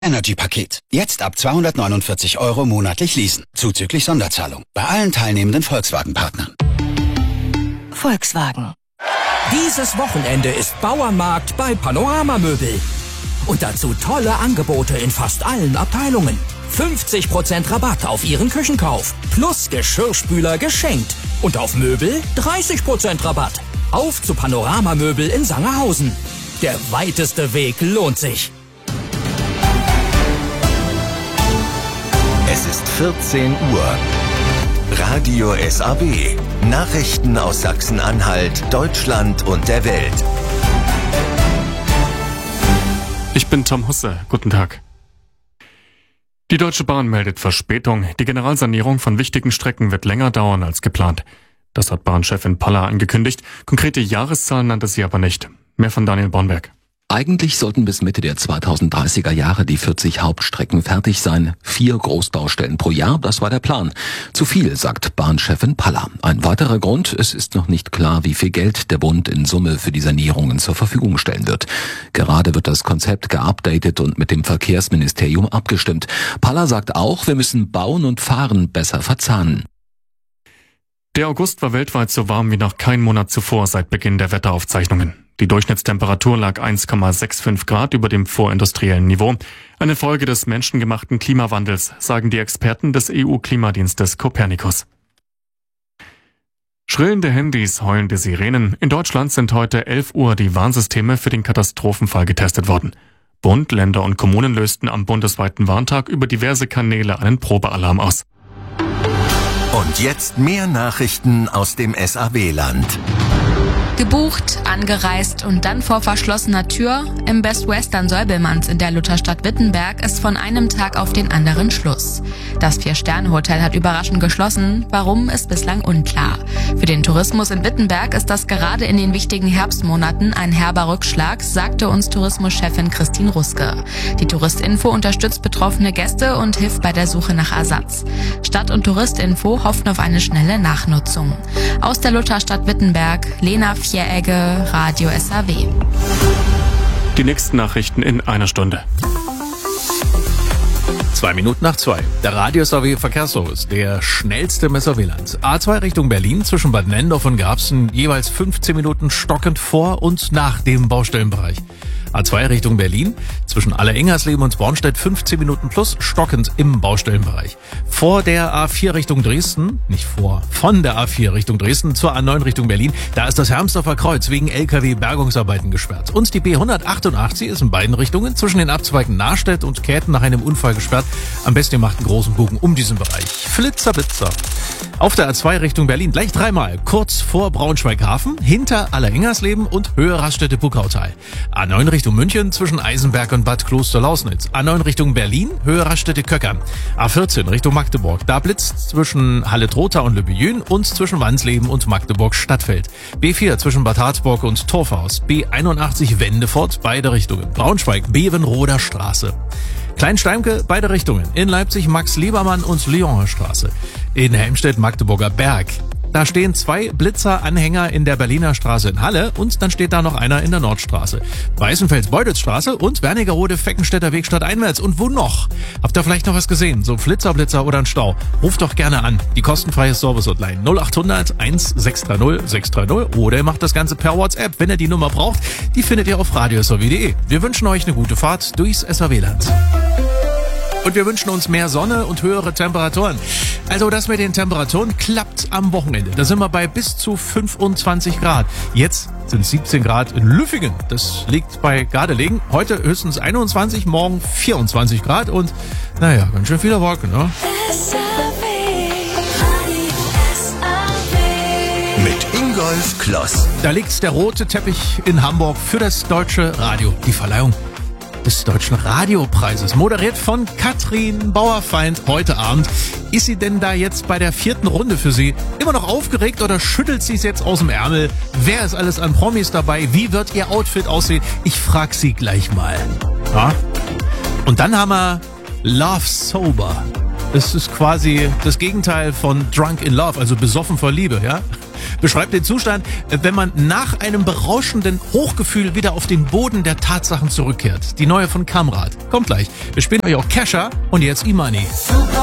Energy-Paket. Jetzt ab 249 € monatlich leasen. Zuzüglich Sonderzahlung. Bei allen teilnehmenden Volkswagen-Partnern. Volkswagen. Dieses Wochenende ist Bauernmarkt bei Panorama Möbel. Und dazu tolle Angebote in fast allen Abteilungen. 50% Rabatt auf Ihren Küchenkauf. Plus Geschirrspüler geschenkt. Und auf Möbel 30% Rabatt. Auf zu Panorama Möbel in Sangerhausen. Der weiteste Weg lohnt sich. Es ist 14 Uhr. Radio SAW. Nachrichten aus Sachsen-Anhalt, Deutschland und der Welt. Ich bin Tom Husse. Guten Tag. Die Deutsche Bahn meldet Verspätung. Die Generalsanierung von wichtigen Strecken wird länger dauern als geplant. Das hat Bahnchefin Paller angekündigt. Konkrete Jahreszahlen nannte sie aber nicht. Mehr von Daniel Bornberg. Eigentlich sollten bis Mitte der 2030er Jahre die 40 Hauptstrecken fertig sein. 4 Großbaustellen pro Jahr, das war der Plan. Zu viel, sagt Bahnchefin Paller. Ein weiterer Grund, es ist noch nicht klar, wie viel Geld der Bund in Summe für die Sanierungen zur Verfügung stellen wird. Gerade wird das Konzept geupdatet und mit dem Verkehrsministerium abgestimmt. Paller sagt auch, wir müssen Bauen und Fahren besser verzahnen. Der August war weltweit so warm wie noch kein Monat zuvor seit Beginn der Wetteraufzeichnungen. Die Durchschnittstemperatur lag 1,65 Grad über dem vorindustriellen Niveau. Eine Folge des menschengemachten Klimawandels, sagen die Experten des EU-Klimadienstes Copernicus. Schrillende Handys, heulende Sirenen. In Deutschland sind heute 11 Uhr die Warnsysteme für den Katastrophenfall getestet worden. Bund, Länder und Kommunen lösten am bundesweiten Warntag über diverse Kanäle einen Probealarm aus. Und jetzt mehr Nachrichten aus dem SAW-Land. Gebucht, angereist und dann vor verschlossener Tür. Im Best Western Säubelmanns in der Lutherstadt Wittenberg ist von einem Tag auf den anderen Schluss. Das 4-Sterne-Hotel hat überraschend geschlossen. Warum, ist bislang unklar. Für den Tourismus in Wittenberg ist das gerade in den wichtigen Herbstmonaten ein herber Rückschlag, sagte uns Tourismuschefin Christine Ruske. Die Touristinfo unterstützt betroffene Gäste und hilft bei der Suche nach Ersatz. Stadt- und Touristinfo hoffen auf eine schnelle Nachnutzung. Aus der Lutherstadt Wittenberg, Lena Vieregge, Radio SAW. Die nächsten Nachrichten in einer Stunde. 2:02. Der Radio SAW Verkehrsservice, der schnellste im SAW-Land. A2 Richtung Berlin zwischen Bad Nendorf und Garbsen jeweils 15 Minuten stockend vor und nach dem Baustellenbereich. A2 Richtung Berlin zwischen Allerengernsleben und Bornstedt 15 Minuten plus stockend im Baustellenbereich. Vor der A4 Richtung Dresden, von der A4 Richtung Dresden zur A9 Richtung Berlin, da ist das Hermsdorfer Kreuz wegen LKW-Bergungsarbeiten gesperrt. Und die B188 ist in beiden Richtungen zwischen den Abzweigen Nahrstedt und Käthen nach einem Unfall gesperrt. Am besten ihr macht einen großen Bogen um diesen Bereich. Flitzer. Auf der A2 Richtung Berlin gleich dreimal, kurz vor Braunschweig-Hafen, hinter Allerengernsleben und Höhe Raststätte-Puckautal. A9 Richtung München zwischen Eisenberg und Bad Kloster-Lausnitz. A9 Richtung Berlin, Höhe Raststätte-Köckern. A14 Richtung Magdeburg, da blitzt zwischen Halle-Trotha und Le Billon und zwischen Wansleben und Magdeburg-Stadtfeld. B4 zwischen Bad Harzburg und Torfhaus. B81 Wendefort, beide Richtungen. Braunschweig, Bevenroder Straße. Kleinsteimke, beide Richtungen. In Leipzig Max-Liebermann und Lyoner Straße. In Helmstedt Magdeburger Berg. Da stehen 2 Blitzer-Anhänger in der Berliner Straße in Halle und dann steht da noch einer in der Nordstraße. Weißenfels-Beutelsstraße und Wernigerode-Feckenstädter Weg stadteinwärts. Und wo noch? Habt ihr vielleicht noch was gesehen? So Flitzer oder ein Stau? Ruft doch gerne an. Die kostenfreie Service-Hotline 0800 1630 630 oder ihr macht das Ganze per WhatsApp. Wenn ihr die Nummer braucht, die findet ihr auf radiosaw.de. Wir wünschen euch eine gute Fahrt durchs SAW-Land. Und wir wünschen uns mehr Sonne und höhere Temperaturen. Also das mit den Temperaturen klappt am Wochenende. Da sind wir bei bis zu 25 Grad. Jetzt sind 17 Grad in Lüffingen. Das liegt bei Gardelegen. Heute höchstens 21, morgen 24 Grad und naja, ganz schön viele Wolken, ne? Mit Ingolf Kloss. Da liegt der rote Teppich in Hamburg für das deutsche Radio. Die Verleihung des Deutschen Radiopreises, moderiert von Katrin Bauerfeind heute Abend. Ist sie denn da jetzt bei der 4. Runde für Sie immer noch aufgeregt oder schüttelt sie es jetzt aus dem Ärmel? Wer ist alles an Promis dabei? Wie wird ihr Outfit aussehen? Ich frag sie gleich mal. Ja? Und dann haben wir Love Sober. Das ist quasi das Gegenteil von Drunk in Love, also besoffen vor Liebe, ja? Beschreibt den Zustand, wenn man nach einem berauschenden Hochgefühl wieder auf den Boden der Tatsachen zurückkehrt. Die neue von Kamrat. Kommt gleich. Wir spielen euch auch Kesha und jetzt E-Money.